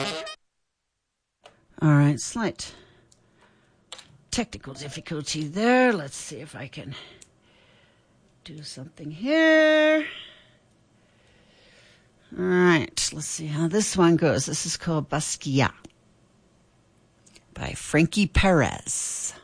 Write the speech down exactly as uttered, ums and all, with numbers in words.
All right, slight technical difficulty there. Let's see if I can do something here. All right, let's see how this one goes. This is called Basquiat by Frankie Perez.